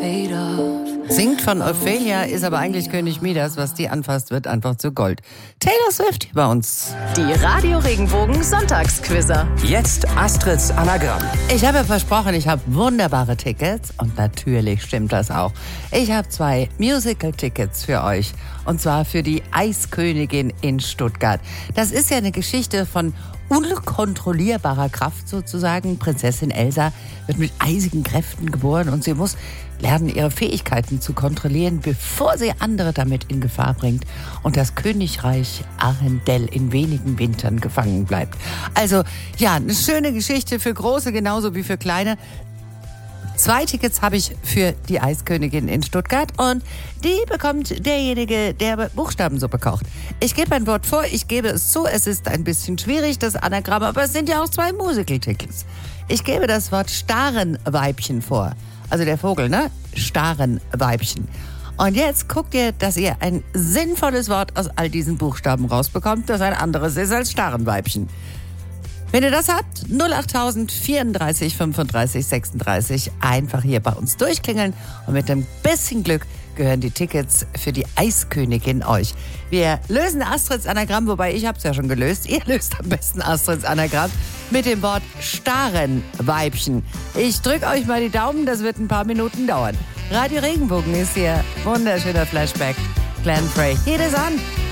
fade off. Singt von Ophelia, ist aber eigentlich König Midas. Was die anfasst, wird einfach zu Gold. Taylor Swift hier bei uns. Die Radio Regenbogen Sonntagsquizzer. Jetzt Astrids Anagramm. Ich habe ja versprochen, ich habe wunderbare Tickets. Und natürlich stimmt das auch. Ich habe 2 Musical-Tickets für euch. Und zwar für die Eiskönigin in Stuttgart. Das ist ja eine Geschichte von unkontrollierbarer Kraft sozusagen. Prinzessin Elsa wird mit eisigen Kräften geboren und sie muss lernen, ihre Fähigkeiten zu kontrollieren, bevor sie andere damit in Gefahr bringt und das Königreich Arendelle in wenigen Wintern gefangen bleibt. Also ja, eine schöne Geschichte für Große genauso wie für Kleine. 2 Tickets habe ich für die Eiskönigin in Stuttgart und die bekommt derjenige, der Buchstabensuppe kocht. Ich gebe ein Wort vor, ich gebe es zu, es ist ein bisschen schwierig, das Anagramm, aber es sind ja auch 2 Musical-Tickets. Ich gebe das Wort Starenweibchen vor. Also der Vogel, ne? Starenweibchen. Und jetzt guckt ihr, dass ihr ein sinnvolles Wort aus all diesen Buchstaben rausbekommt, das ein anderes ist als Starenweibchen. Wenn ihr das habt, 08000 34 35 36, einfach hier bei uns durchklingeln und mit ein bisschen Glück gehören die Tickets für die Eiskönigin euch. Wir lösen Astrids Anagramm, wobei ich habe es ja schon gelöst. Ihr löst am besten Astrids Anagramm mit dem Wort Starenweibchen. Ich drücke euch mal die Daumen, das wird ein paar Minuten dauern. Radio Regenbogen ist hier. Wunderschöner Flashback. Glenn Frey. Hier ist an.